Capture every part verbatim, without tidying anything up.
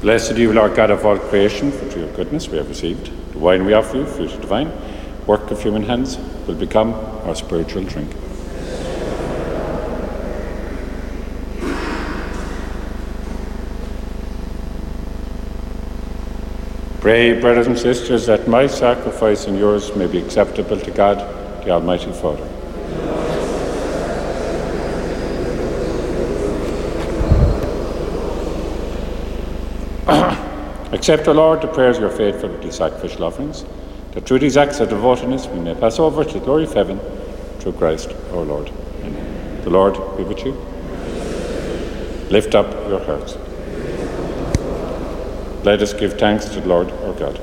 Blessed are you, Lord God of all creation, for through your goodness we have received the wine we offer you, fruit of divine, work of human hands, will become our spiritual drink. Pray, brothers and sisters, that my sacrifice and yours may be acceptable to God, the Almighty Father. Accept, O Lord, the prayers of your faithful with these sacrificial offerings, that through these acts of devotedness we may pass over to the glory of heaven, through Christ our Lord. Amen. The Lord be with you. Lift up your hearts. Let us give thanks to the Lord our God.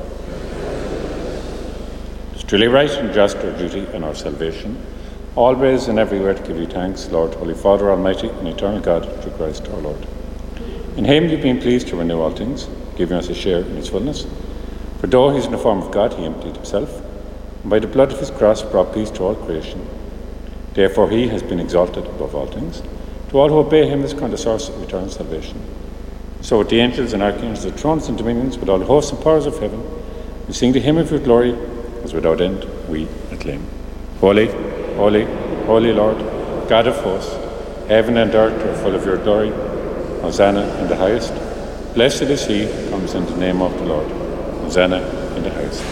It is truly right and just our duty and our salvation, always and everywhere to give you thanks, Lord, Holy Father, Almighty and eternal God, through Christ our Lord. In him you've been pleased to renew all things, giving us a share in his fullness. For though he is in the form of God, he emptied himself, and by the blood of his cross brought peace to all creation. Therefore he has been exalted above all things. To all who obey him is crowned the source of eternal salvation. So with the angels and archangels, the thrones and dominions, with all the hosts and powers of heaven, we sing the hymn of your glory, as without end we acclaim. Holy, holy, holy Lord, God of hosts, heaven and earth are full of your glory. Hosanna in the highest. Blessed is he who comes in the name of the Lord. Hosanna in the highest.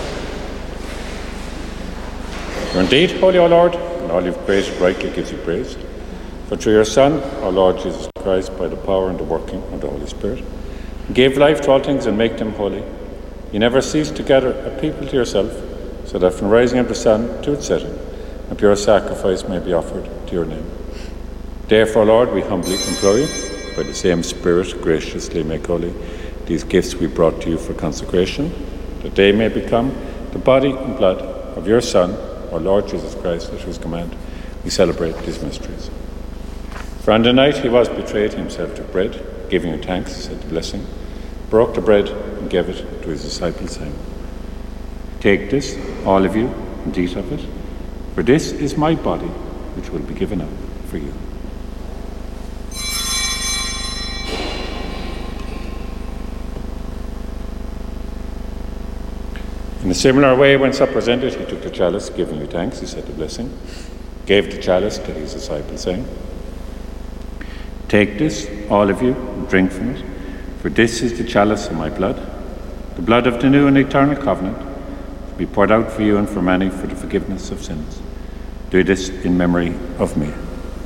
You are indeed holy, O Lord, and all you've created rightly gives you praise. For through your Son, our Lord Jesus Christ, by the power and the working of the Holy Spirit, you gave life to all things and make them holy. You never cease to gather a people to yourself, so that from rising of the sun to its setting, a pure sacrifice may be offered to your name. Therefore, Lord, we humbly implore you, by the same Spirit, graciously make holy these gifts we brought to you for consecration, that they may become the body and blood of your Son, our Lord Jesus Christ, at whose command we celebrate these mysteries. For on the night he was betrayed, he himself took bread, giving you thanks, said the blessing, broke the bread, and gave it to his disciples, saying, Take this, all of you, and eat of it, for this is my body, which will be given up for you. In a similar way, when supper was ended, he took the chalice, giving you thanks, he said the blessing, gave the chalice to his disciples, saying, Take this, all of you, and drink from it, for this is the chalice of my blood, the blood of the new and eternal covenant, to be poured out for you and for many for the forgiveness of sins. Do this in memory of me.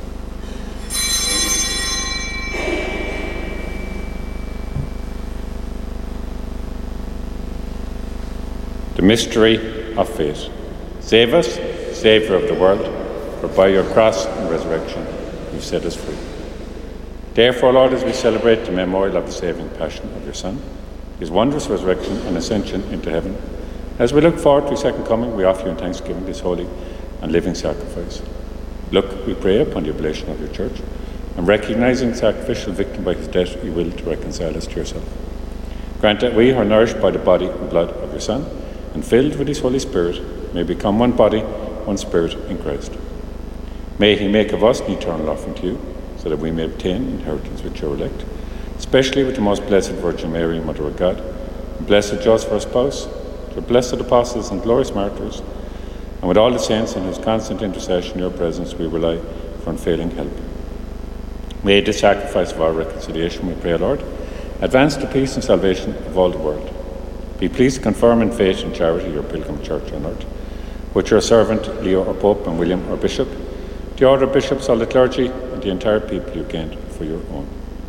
The mystery of faith. Save us, Saviour of the world, for by your cross and resurrection you set us free. Therefore, Lord, as we celebrate the memorial of the saving passion of your Son, his wondrous resurrection and ascension into heaven, as we look forward to his second coming, we offer you in thanksgiving this holy and living sacrifice. Look, we pray, upon the oblation of your church, and recognizing the sacrificial victim by his death, you will to reconcile us to yourself. Grant that we, who are nourished by the body and blood of your Son, and filled with his Holy Spirit, may become one body, one spirit in Christ. May he make of us an eternal offering to you, so that we may obtain inheritance with your elect, especially with the most blessed Virgin Mary, Mother of God, and blessed Joseph, her spouse, the blessed apostles and glorious martyrs, and with all the saints in whose constant intercession in your presence we rely for unfailing help. May the sacrifice of our reconciliation, we pray, Lord, advance the peace and salvation of all the world. Be pleased to confirm in faith and charity your pilgrim church on earth, with your servant Leo, our Pope, and William, our Bishop, the order of bishops, all the clergy, and the entire people you gained for your own.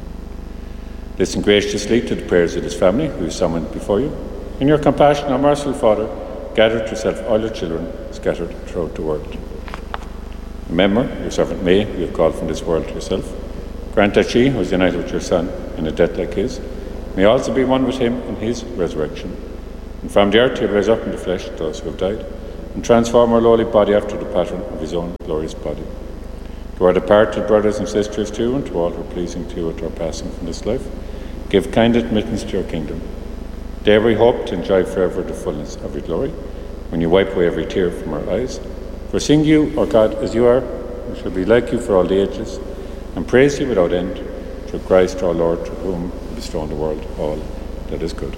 Listen graciously to the prayers of this family who is summoned before you. In your compassion, our merciful Father, gather to yourself all your children scattered throughout the world. Remember your servant May, who you have called from this world to yourself. Grant that she, who is united with your Son in a death like his, may also be one with him in his resurrection. And from the earth he'll raise up in the flesh those who have died, and transform our lowly body after the pattern of his own glorious body. To our departed brothers and sisters too, and to all who are pleasing to you at our passing from this life, give kind admittance to your kingdom. There we hope to enjoy forever the fullness of your glory, when you wipe away every tear from our eyes. For seeing you, our God, as you are, we shall be like you for all the ages, and praise you without end, through Christ our Lord, to whom you bestow on the world all that is good.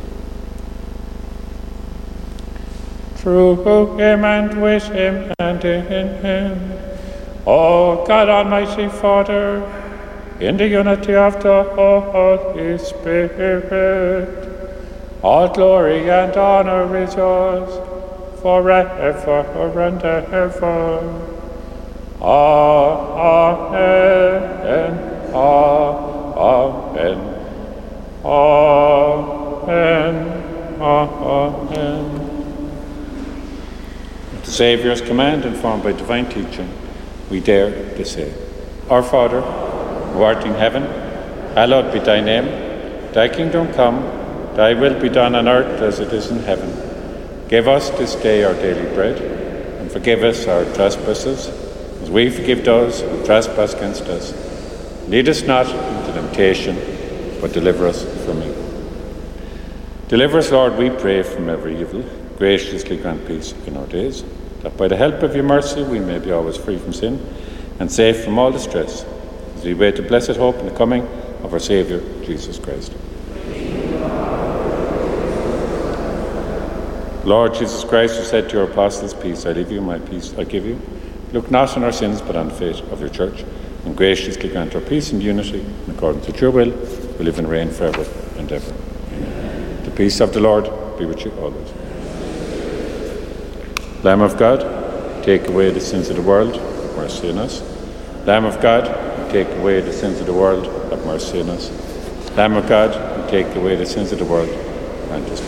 Through him and with him and in him, O God Almighty Father, in the unity of the Holy Spirit, all glory and honor is yours forever and ever. Amen. Amen. Amen. Amen. At the Saviour's command, informed by divine teaching, we dare to say, Our Father, who art in heaven, hallowed be thy name. Thy kingdom come, thy will be done on earth as it is in heaven. Give us this day our daily bread, and forgive us our trespasses, as we forgive those who trespass against us. Lead us not into temptation, but deliver us from evil. Deliver us, Lord, we pray, from every evil. Graciously grant peace in our days, that by the help of your mercy we may be always free from sin, and safe from all distress, as we wait the blessed hope in the coming of our Saviour, Jesus Christ. Lord Jesus Christ, who said to your apostles, Peace I leave you, my peace I give you, look not on our sins, but on the faith of your church, and graciously grant our peace and unity, in accordance with your will, we live and reign forever and ever. Amen. The peace of the Lord be with you always. Lamb of God, take away the sins of the world, have mercy on us. Lamb of God, take away the sins of the world, have mercy on us. Lamb of God, take away the sins of the world, grant us